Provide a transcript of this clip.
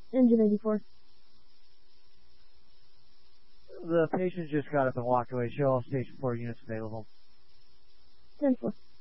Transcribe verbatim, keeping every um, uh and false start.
Engine eighty-four. The patient just got up and walked away. Show all station four units available. ten four.